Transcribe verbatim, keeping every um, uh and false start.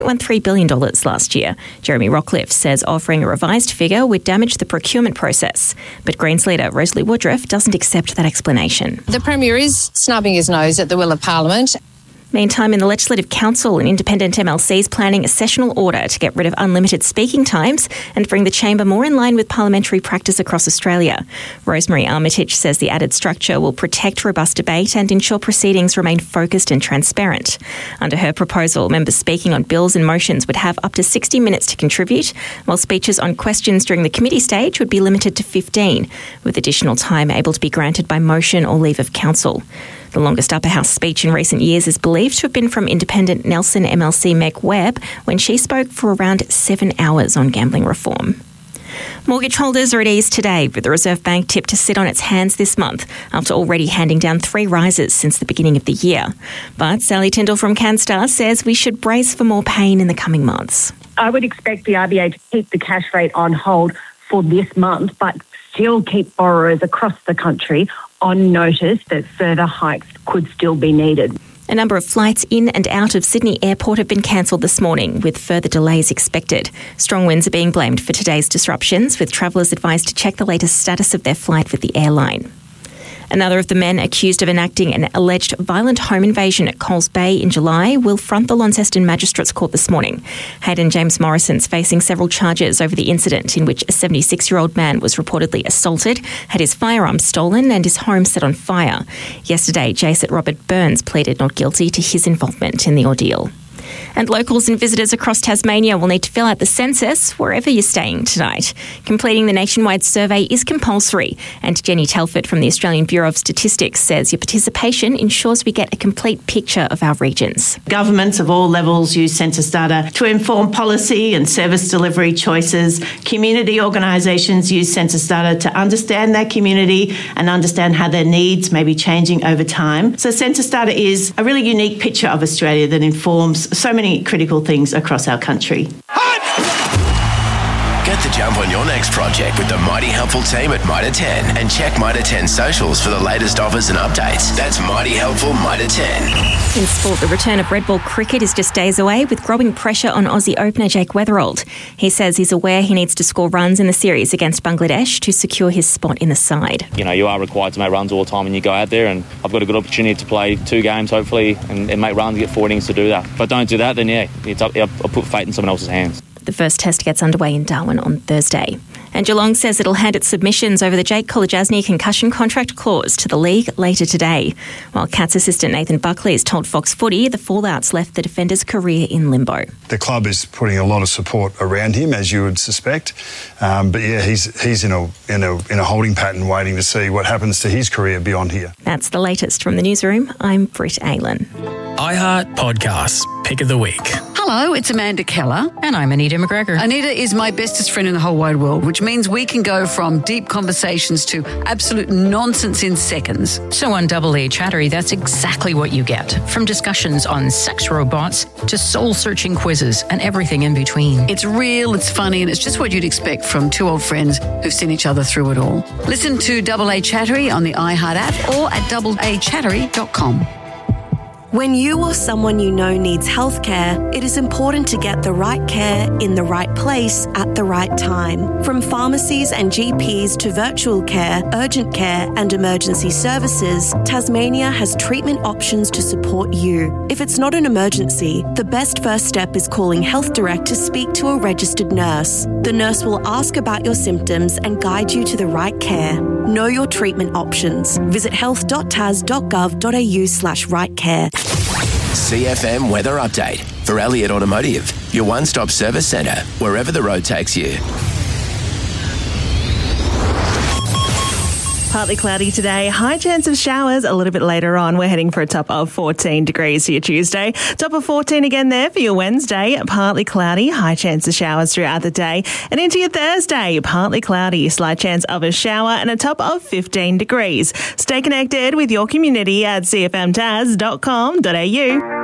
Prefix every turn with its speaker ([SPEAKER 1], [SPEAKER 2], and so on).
[SPEAKER 1] won three billion dollars last year. Jeremy Rockcliffe says offering a revised figure would damage the procurement process. But Greens leader Rosalie Woodruff doesn't accept that explanation.
[SPEAKER 2] The Premier is snubbing his nose at the will of Parliament.
[SPEAKER 1] Meantime, in the Legislative Council, an independent M L C is planning a sessional order to get rid of unlimited speaking times and bring the chamber more in line with parliamentary practice across Australia. Rosemary Armitage says the added structure will protect robust debate and ensure proceedings remain focused and transparent. Under her proposal, members speaking on bills and motions would have up to sixty minutes to contribute, while speeches on questions during the committee stage would be limited to fifteen, with additional time able to be granted by motion or leave of council. The longest upper house speech in recent years is believed to have been from independent Nelson M L C Meg Webb when she spoke for around seven hours on gambling reform. Mortgage holders are at ease today, with the Reserve Bank tipped to sit on its hands this month after already handing down three rises since the beginning of the year. But Sally Tyndall from CanStar says we should brace for more pain in the coming months.
[SPEAKER 3] I would expect the R B A to keep the cash rate on hold for this month, but still keep borrowers across the country on notice that further hikes could still be needed.
[SPEAKER 1] A number of flights in and out of Sydney Airport have been cancelled this morning, with further delays expected. Strong winds are being blamed for today's disruptions, with travellers advised to check the latest status of their flight with the airline. Another of the men accused of enacting an alleged violent home invasion at Coles Bay in July will front the Launceston Magistrates Court this morning. Hayden James Morrison's facing several charges over the incident in which a seventy-six-year-old man was reportedly assaulted, had his firearm stolen and his home set on fire. Yesterday, Jason Robert Burns pleaded not guilty to his involvement in the ordeal. And locals and visitors across Tasmania will need to fill out the census wherever you're staying tonight. Completing the nationwide survey is compulsory, and Jenny Telford from the Australian Bureau of Statistics says your participation ensures we get a complete picture of our regions.
[SPEAKER 4] Governments of all levels use census data to inform policy and service delivery choices. Community organisations use census data to understand their community and understand how their needs may be changing over time. So census data is a really unique picture of Australia that informs so many critical things across our country.
[SPEAKER 5] Get the jump on your next project with the Mighty Helpful team at Mitre ten and check Mitre ten socials for the latest offers and updates. That's Mighty Helpful Mitre ten.
[SPEAKER 1] In sport, the return of red ball cricket is just days away, with growing pressure on Aussie opener Jake Weatherald. He says he's aware he needs to score runs in the series against Bangladesh to secure his spot in the side.
[SPEAKER 6] You know, you are required to make runs all the time when you go out there, and I've got a good opportunity to play two games, hopefully, and, and make runs, get four innings to do that. If I don't do that, then yeah, it's up, I'll put fate in someone else's hands.
[SPEAKER 1] The first test gets underway in Darwin on Thursday. And Geelong says it'll hand its submissions over the Jake Kolodjasny concussion contract clause to the league later today. While Cats assistant Nathan Buckley has told Fox Footy the fallout's left the defender's career in limbo.
[SPEAKER 7] The club is putting a lot of support around him, as you would suspect. Um, but yeah, he's he's in a in a in a holding pattern, waiting to see what happens to his career beyond here.
[SPEAKER 1] That's the latest from the newsroom. I'm Britt Aylan.
[SPEAKER 8] iHeart Podcasts, Pick of the Week.
[SPEAKER 9] Hello, it's Amanda Keller.
[SPEAKER 10] And I'm Anita McGregor.
[SPEAKER 9] Anita is my bestest friend in the whole wide world, which means we can go from deep conversations to absolute nonsense in seconds.
[SPEAKER 10] So on Double A Chattery, that's exactly what you get. From discussions on sex robots to soul-searching quizzes and everything in between.
[SPEAKER 9] It's real, it's funny, and it's just what you'd expect from two old friends who've seen each other through it all. Listen to Double A Chattery on the iHeart app or at double a chattery dot com.
[SPEAKER 11] When you or someone you know needs healthcare, it is important to get the right care in the right place at the right time. From pharmacies and G Ps to virtual care, urgent care and emergency services, Tasmania has treatment options to support you. If it's not an emergency, the best first step is calling Health Direct to speak to a registered nurse. The nurse will ask about your symptoms and guide you to the right care. Know your treatment options. Visit health dot tas dot gov dot a u slash right care.
[SPEAKER 5] C F M Weather Update for Elliott Automotive, your one-stop service centre, wherever the road takes you.
[SPEAKER 12] Partly cloudy today, high chance of showers a little bit later on. We're heading for a top of fourteen degrees for your Tuesday. Top of fourteen again there for your Wednesday. Partly cloudy, high chance of showers throughout the day. And into your Thursday, partly cloudy, slight chance of a shower and a top of fifteen degrees. Stay connected with your community at c f m tas dot com dot a u.